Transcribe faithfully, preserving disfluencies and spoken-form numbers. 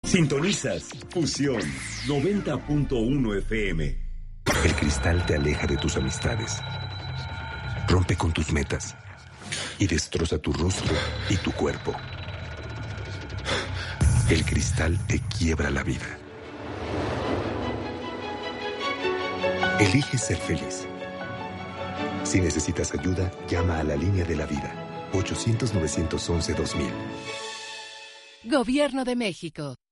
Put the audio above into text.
Sintonizas Fusión noventa punto uno F M. El cristal te aleja de tus amistades, rompe con tus metas y destroza tu rostro y tu cuerpo. El cristal te quiebra la vida. Elige ser feliz. Si necesitas ayuda, llama a la línea de la vida. ochocientos, novecientos once, dos mil. Gobierno de México.